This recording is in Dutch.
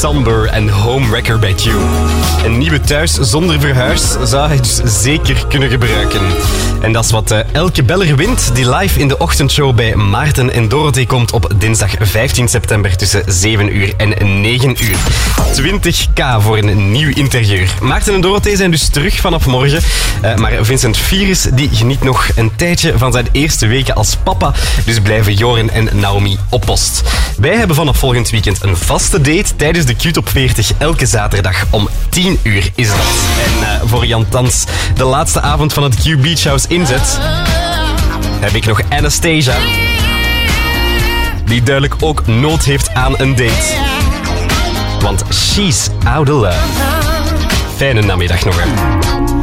Somber en Homewrecker bij Q. Een nieuwe thuis zonder verhuis zou hij dus zeker kunnen gebruiken. En dat is wat Elke Beller wint, die live in de ochtendshow bij Maarten en Dorothee komt op dinsdag 15 september tussen 7 uur en 9 uur. 20k voor een nieuw interieur. Maarten en Dorothee zijn dus terug vanaf morgen. Maar Vincent Virus die geniet nog een tijdje van zijn eerste weken als papa. Dus blijven Joren en Naomi op post. Wij hebben vanaf volgend weekend een vaste date tijdens de Q-top 40. Elke zaterdag om 10 uur is dat. En voor Jan Thans de laatste avond van het Q Beach House inzet, heb ik nog Anastasia. Die duidelijk ook nood heeft aan een date. Want she's out of love. Fijne namiddag nog, hè.